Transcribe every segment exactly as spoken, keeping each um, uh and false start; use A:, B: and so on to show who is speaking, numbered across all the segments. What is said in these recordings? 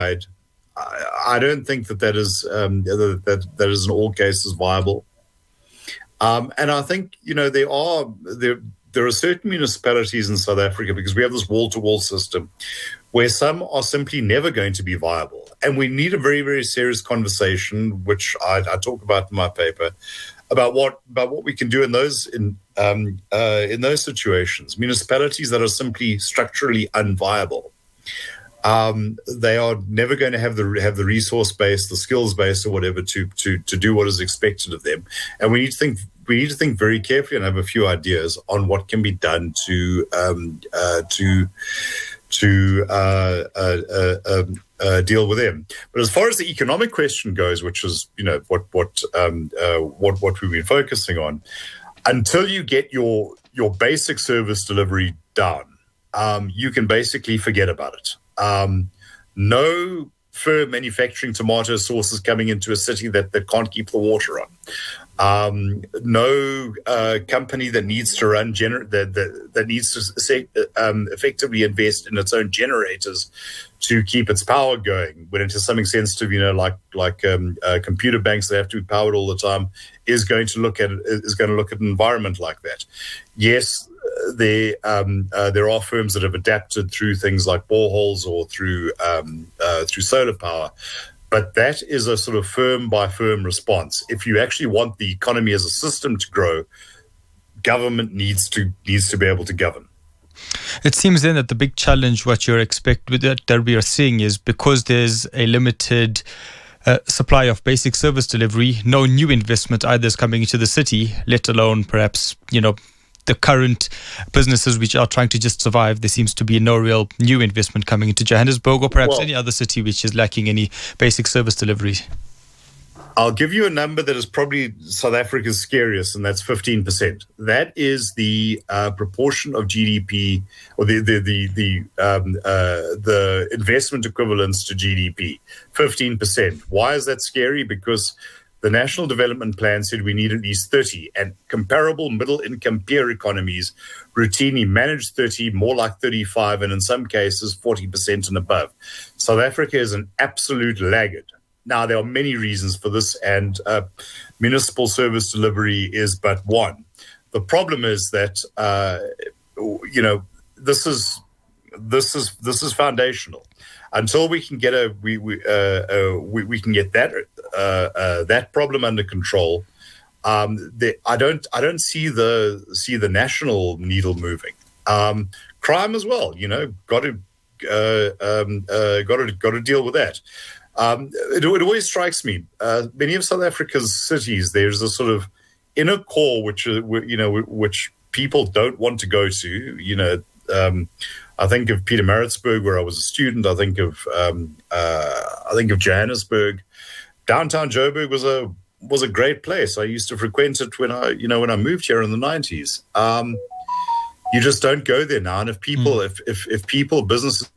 A: I, I don't think that that is um, that, that that is in all cases viable. Um, and I think you know there are there there are certain municipalities in South Africa, because we have this wall-to-wall system, where some are simply never going to be viable, and we need a very very serious conversation, which I, I talk about in my paper, about what about what we can do in those in um, uh, in those situations. Municipalities that are simply structurally unviable. Um, they are never going to have the have the resource base, the skills base, or whatever to to to do what is expected of them. And we need to think we need to think very carefully and have a few ideas on what can be done to um, uh, to to uh, uh, uh, um, uh, deal with them. But as far as the economic question goes, which is you know what what um, uh, what what we've been focusing on, until you get your your basic service delivery down, um, you can basically forget about it. Um, no firm manufacturing tomato sauces coming into a city that, that can't keep the water on. Um, no uh, company that needs to run gener- that, that that needs to say, um, effectively invest in its own generators to keep its power going. When it has something sensitive, you know, like like um, uh, computer banks that have to be powered all the time, is going to look at it, is going to look at an environment like that. Yes. There, um, uh, there are firms that have adapted through things like boreholes or through um, uh, through solar power, but that is a sort of firm by firm response. If you actually want the economy as a system to grow, government needs to needs to be able to govern.
B: It seems then that the big challenge, what you're expect that, that we are seeing, is because there's a limited Uh, supply of basic service delivery, no new investment either is coming into the city, let alone perhaps, you know, the current businesses which are trying to just survive. There seems to be no real new investment coming into Johannesburg or perhaps well, any other city which is lacking any basic service delivery.
A: I'll give you a number that is probably South Africa's scariest, and that's fifteen percent. That is the uh, proportion of G D P, or the the the the, um, uh, the investment equivalence to G D P, fifteen percent. Why is that scary? Because the National Development Plan said we need at least thirty, and comparable middle-income peer economies routinely manage thirty, more like thirty-five, and in some cases forty percent and above. South Africa is an absolute laggard. Now, there are many reasons for this, and uh, municipal service delivery is but one. The problem is that, uh, you know, this is this is this is foundational. Until we can get a we we uh, uh, we, we can get that uh, uh, that problem under control, um, the, I don't I don't see the see the national needle moving. Um, crime as well, you know, got to uh, um, uh, got to got to deal with that. Um, it, it always strikes me, uh, many of South Africa's cities, there's a sort of inner core which, uh, you know, which people don't want to go to. You know, um, I think of Pietermaritzburg, where I was a student. I think of um, uh, I think of Johannesburg. Downtown Joburg was a was a great place. I used to frequent it when I, you know, when I moved here in the nineties. Um, you just don't go there now, and if people, mm. if if if people, businesses,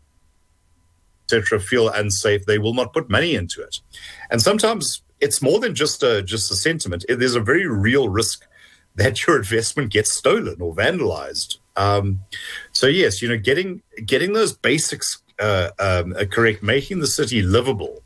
A: et cetera, feel unsafe, they will not put money into it. And sometimes it's more than just a just a sentiment. There's a very real risk that your investment gets stolen or vandalized. Um, so yes, you know, getting getting those basics uh, um, correct, making the city livable,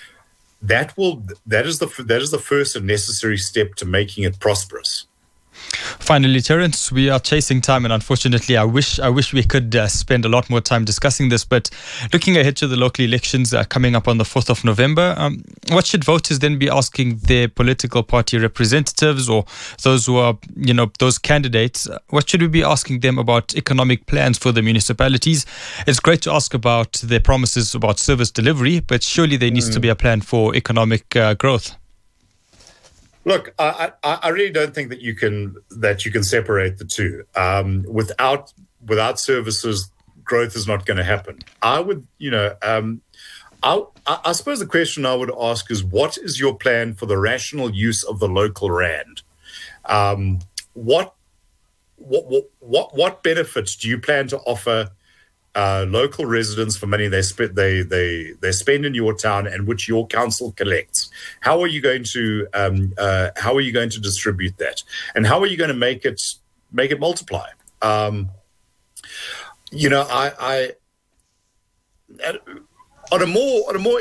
A: that will that is the that is the first and necessary step to making it prosperous.
B: Finally, Terence, we are chasing time, and unfortunately, I wish I wish we could uh, spend a lot more time discussing this. But looking ahead to the local elections uh, coming up on the fourth of November, um, what should voters then be asking their political party representatives or those who are, you know, those candidates? What should we be asking them about economic plans for the municipalities? It's great to ask about their promises about service delivery, but surely there needs mm. to be a plan for economic uh, growth.
A: Look, I, I, I really don't think that you can that you can separate the two. Um, without without services, growth is not going to happen. I would, you know, um, I, I suppose the question I would ask is, what is your plan for the rational use of the local rand? Um, what, what what what what benefits do you plan to offer Uh, local residents for money they spend they they they spend in your town and which your council collects? How are you going to um, uh, how are you going to distribute that, and how are you going to make it make it multiply? Um, you know, I, I on a more on a more